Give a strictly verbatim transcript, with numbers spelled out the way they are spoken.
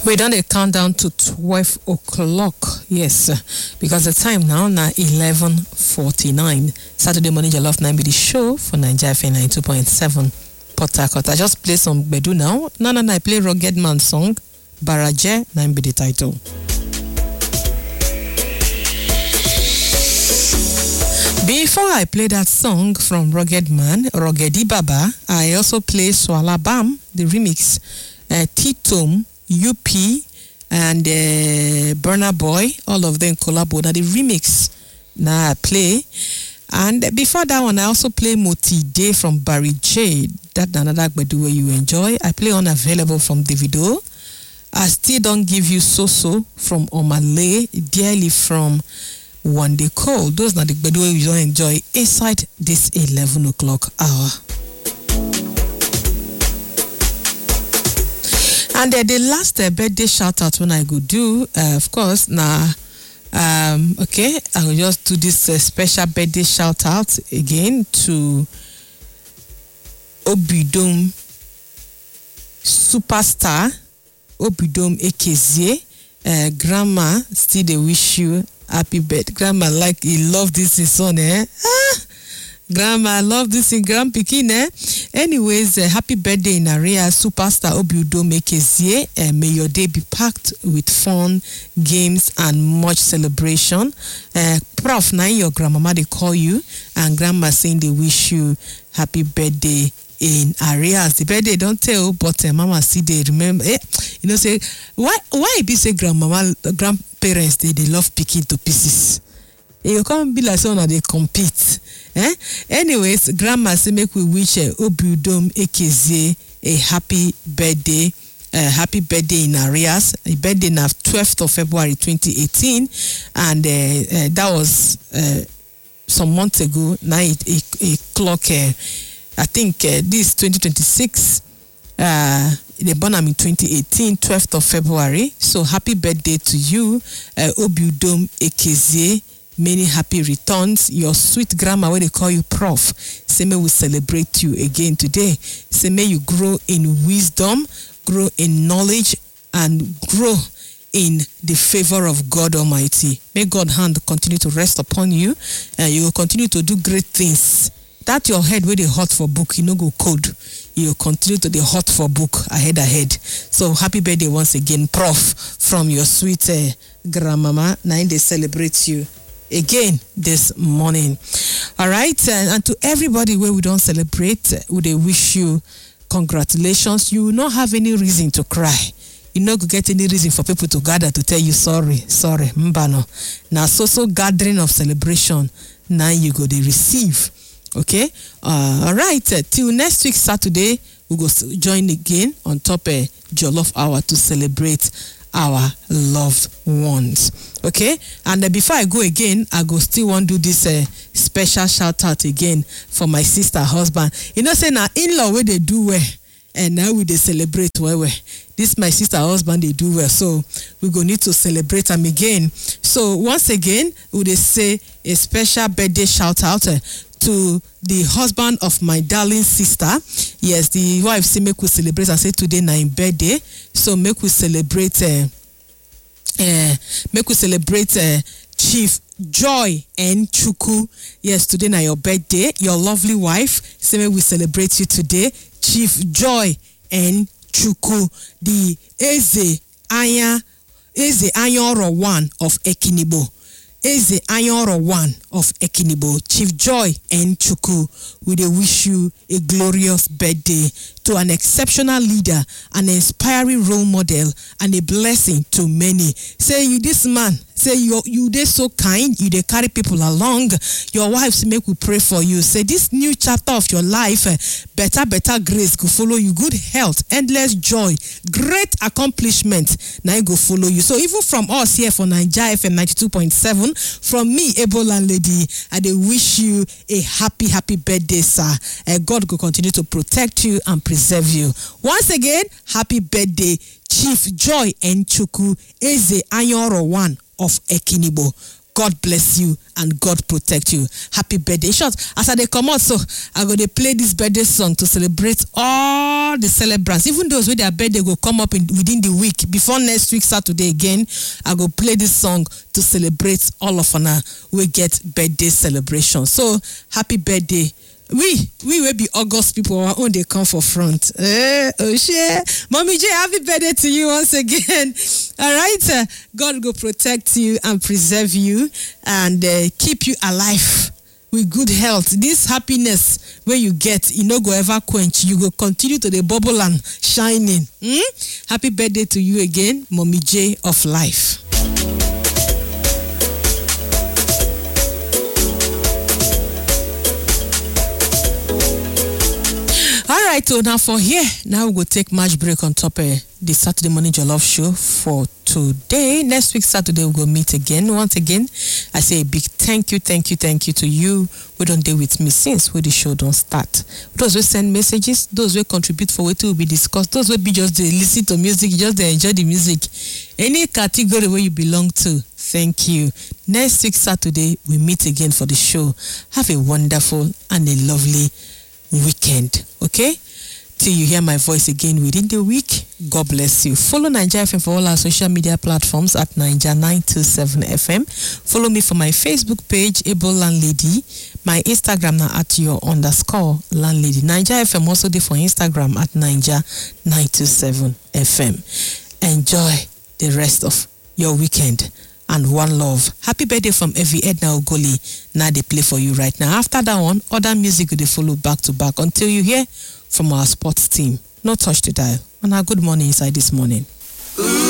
We done a countdown to twelve o'clock. Yes, because the time now now eleven forty-nine. Saturday morning Jollof nine be the show for Nigeria F M ninety-two point seven Port Harcourt. I just play some Bedu now. No, no, no. I play Rugged Man song. Baraje nine be the title. Before I play that song from Rugged Man, Ruggedi Baba, I also play Swala Bam, the remix. Uh, T-Tom, U P, and uh, Burna Boy, all of them collabo. Now the remix now I play. And before that one, I also play Moti Day from Barry J. That's another Gbedu where you enjoy. I play Unavailable from Davido. I Still Don't Give You So-So from Omale. Dearly from One Day Cold. Those are the Gbedu where you don't enjoy inside this eleven o'clock hour. And uh, the last uh, birthday shout out when I go do, uh, of course, now, nah, um, okay, I will just do this uh, special birthday shout out again to Obidom Superstar, Obidom Ekezie, uh, Grandma, still they wish you happy birthday. Grandma, like, you love this son, eh? Ah! Grandma, I love this in Grand Pikin, eh? Anyways, uh, happy birthday in area, Superstar Obiudo Mekezie. Uh, may your day be packed with fun, games, and much celebration. Uh, Prof, now your grandmama, they call you, and grandma saying they wish you happy birthday in areas. The birthday don't tell, but uh, mama see they remember. Eh, you know, say, why why be say grandmama, grandparents, they, they love picking to pieces? You can't be like someone they compete. Eh? Anyways, grandma say make we wish uh, Obiudom Ekeze a happy birthday. Uh, happy birthday in arrears. A birthday na twelfth of February twenty eighteen, and uh, uh, that was uh, some months ago. Now it a, a clock. Uh, I think uh, this twenty twenty-six. Uh, they born am in twenty eighteen, twelfth of February. So happy birthday to you, uh, Obiudom Ekeze. Many happy returns. Your sweet grandma, where they call you Prof, say may we celebrate you again today. Say may you grow in wisdom, grow in knowledge, and grow in the favor of God Almighty. May God's hand continue to rest upon you, and you will continue to do great things. That your head where they hot for book, you know go cold. You will continue to the hot for book ahead ahead. So happy birthday once again, Prof, from your sweet uh, grandmama. Now they celebrate you again this morning. All right, uh, and to everybody where we don't celebrate, uh, we they wish you congratulations. You will not have any reason to cry. You not get any reason for people to gather to tell you sorry, sorry, mbano. Now so so gathering of celebration. Now you go they receive. Okay, uh, all right. Uh, till next week Saturday, we go join again on top a uh, Jollof Hour to celebrate our loved ones. Okay, and uh, before I go again, I go still want to do this uh, special shout out again for my sister husband. You know, say now in-law where they do well, and now we they celebrate well well. This my sister husband they do well, so we go need to celebrate them again. So once again, we they say a special birthday shout out uh, to the husband of my darling sister. Yes, the wife say make we celebrate and say today na in birthday. So make we celebrate uh, uh, make we celebrate uh, Chief Joy and Chuku. Yes, today na your birthday. Your lovely wife say make we celebrate you today. Chief Joy and Chuku, the Eze Anya Eze Anyoro one of Ekinibo. Eze Anyoro one of Ekinibo, Chief Joy and Chuku, we they wish you a glorious birthday, to an exceptional leader, an inspiring role model, and a blessing to many. Say you this man, say you you they so kind, you they carry people along. Your wives make we pray for you. Say this new chapter of your life, uh, better, better grace go follow you, good health, endless joy, great accomplishment. Now go follow you. So even from us here for Nigeria F M ninety-two point seven, from me, Ebola Lady, I they wish you a happy, happy birthday, sir. Uh, God will continue to protect you and preserve you. Once again, happy birthday, Chief Joy and Chuku Eze Anyoro one of Ekinibo. God bless you and God protect you. Happy birthday. In short, as I dey come out, so I go to play this birthday song to celebrate all the celebrants, even those with their birthday go come up in, within the week before next week Saturday again. I go play this song to celebrate all of una we get birthday celebration. So happy birthday. We we will be August people, our own they come for front. Eh, oh shit. Mommy J, happy birthday to you once again. All right. Uh, God will protect you and preserve you and uh, keep you alive with good health. This happiness where you get, you no go ever quench. You go continue to the bubble and shining. Hmm? Happy birthday to you again, Mommy J of life. All right, so now for here, now we will take match break on top of the Saturday Morning Jollof show for today. Next week, Saturday, we'll go meet again. Once again, I say a big thank you, thank you, thank you to you. We don't deal with me since where the show don't start. Those who send messages, those who contribute for what will be discussed, those who be just they listen to music, just they enjoy the music. Any category where you belong to, thank you. Next week, Saturday, we meet again for the show. Have a wonderful and a lovely weekend, okay? Till you hear my voice again within the week, God bless you. Follow Nigeria F M for all our social media platforms at Nigeria nine two seven F M. Follow me for my Facebook page, Able Landlady. My Instagram now at your underscore landlady. Nigeria F M also there for Instagram at Nigeria nine two seven F M. Enjoy the rest of your weekend. And one love. Happy birthday from Evie Edna Ogoli. Now they play for you right now. After that one, other music will follow back to back until you hear from our sports team. No touch the dial. And a good morning inside this morning.